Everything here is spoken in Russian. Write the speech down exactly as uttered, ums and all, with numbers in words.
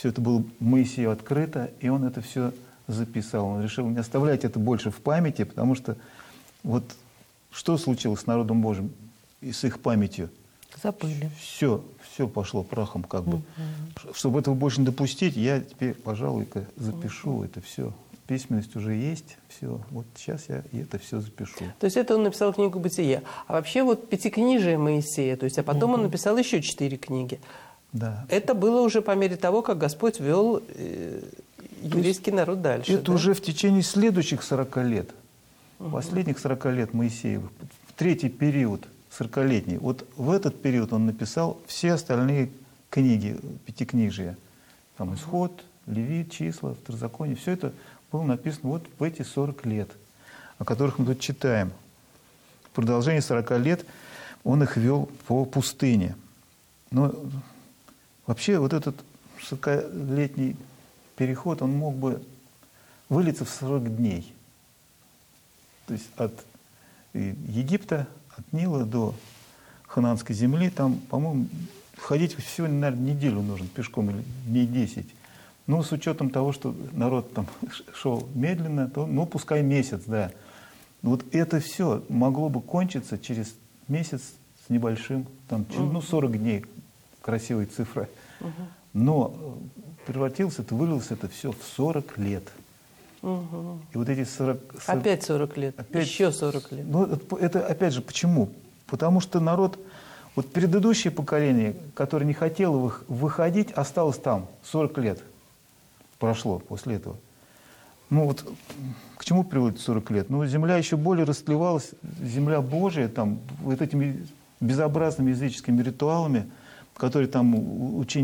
все это было Моисею открыто, и он это все записал. Он решил не оставлять это больше в памяти, потому что вот что случилось с народом Божьим и с их памятью? Забыли. Все, все пошло прахом, как бы. Угу. Чтобы этого больше не допустить, я теперь, пожалуй-ка, запишу угу. это все. Письменность уже есть, все. Вот сейчас я это все запишу. То есть это он написал книгу «Бытие». А вообще вот пятикнижие Моисея, то есть, а потом угу. он написал еще четыре книги. Да. Это было уже по мере того, как Господь вел э, еврейский народ дальше. Это да? уже в течение следующих сорока лет. Угу. Последних сорока лет Моисеевых. В третий период, сорокалетний. Вот в этот период он написал все остальные книги, пятикнижия. Там Исход, Левит, Числа, Второзаконие. Все это было написано вот в эти сорок лет, о которых мы тут читаем. В продолжении сорока лет он их вел по пустыне. Но вообще вот этот сорокалетний переход, он мог бы вылиться в сорок дней. То есть от Египта, от Нила до Ханаанской земли, там, по-моему, ходить всего, наверное, неделю нужно пешком или дней десять. Ну, с учетом того, что народ там шел медленно, то, ну, пускай месяц, да. Вот это все могло бы кончиться через месяц с небольшим, там, ну, сорок дней, красивая цифра. Угу. Но превратилось это, вылилось это все в сорок лет. Угу. И вот эти сорок... сорок опять сорок лет, опять, еще сорок лет. Ну, это, это опять же почему? Потому что народ, вот предыдущее поколение, которое не хотело выходить, осталось там сорок лет. Прошло после этого. Ну вот к чему приводит сорок лет? Ну, земля еще более растлевалась, земля Божия, там, вот этими безобразными языческими ритуалами, которые там учения